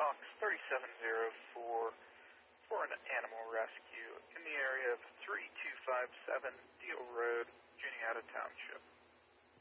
Fox 3704 for an animal rescue in the area of 3257 Deal Road, Juniata Township.